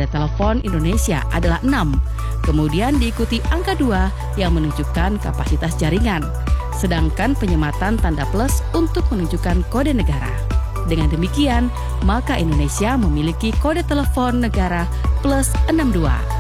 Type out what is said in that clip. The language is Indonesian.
kode telepon Indonesia adalah 6. Kemudian diikuti angka 2 yang menunjukkan kapasitas jaringan. Sedangkan penyematan tanda plus untuk menunjukkan kode negara. Dengan demikian, maka Indonesia memiliki kode telepon negara plus 62.